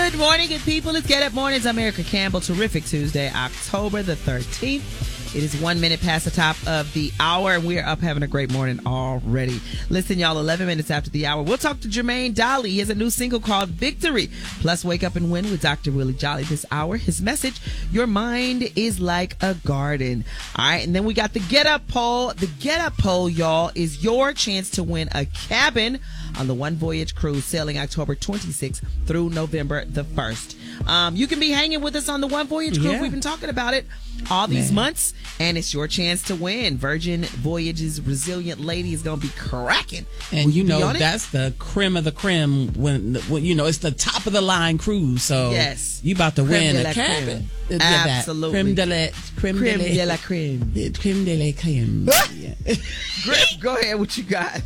Good morning, good people. It's Get Up Mornings. I'm Erica Campbell. Terrific Tuesday, October the 13th. It is 1 minute past the top of the hour, and we're up having a great morning already. Listen, y'all, 11 minutes after the hour, we'll talk to Jermaine Dolly. He has a new single called Victory. Plus, Wake Up and Win with Dr. Willie Jolly this hour. His message, your mind is like a garden. All right, and then we got the Get Up poll. The Get Up poll, y'all, is your chance to win a cabin on the One Voyage cruise sailing October 26th through November the 1st. You can be hanging with us on the One Voyage cruise. We've been talking about it all these months, and it's your chance to win. Virgin Voyage's Resilient Lady is going to be cracking. And you know, that's the creme of the creme when you know, it's the top of the line cruise. So yes, you about to win a cabin. Absolutely. Creme de la creme. Creme de la creme. Grip, go ahead. What you got?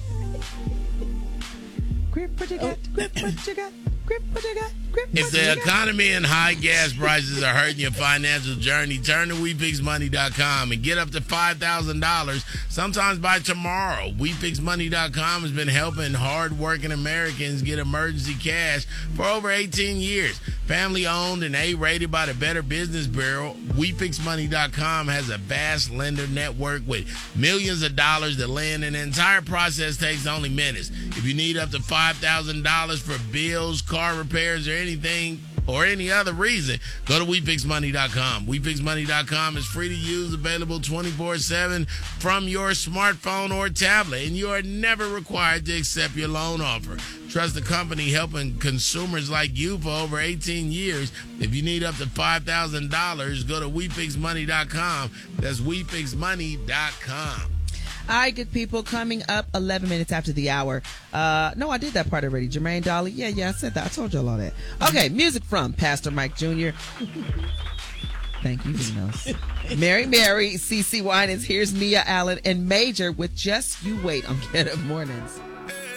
Grip, what you got? Grip, what you got? Grip, what you got? If the economy and high gas prices are hurting your financial journey, turn to WeFixMoney.com and get up to $5,000 sometimes by tomorrow. WeFixMoney.com has been helping hard-working Americans get emergency cash for over 18 years. Family-owned and A-rated by the Better Business Bureau, WeFixMoney.com has a vast lender network with millions of dollars to lend, and the entire process takes only minutes. If you need up to $5,000 for bills, car repairs, or anything or any other reason, go to WeFixMoney.com. WeFixMoney.com is free to use, available 24/7 from your smartphone or tablet, and you are never required to accept your loan offer. Trust the company helping consumers like you for over 18 years. If you need up to $5,000, go to WeFixMoney.com. That's WeFixMoney.com. All right, good people, coming up 11 minutes after the hour. No, I did that part already. Jermaine Dolly. Yeah, I said that. I told y'all all that. Okay, music from Pastor Mike Jr. Thank you, Venus. Mary, CeCe Winans. Here's Nia Allen and Major with Just You Wait on Get Up Mornings.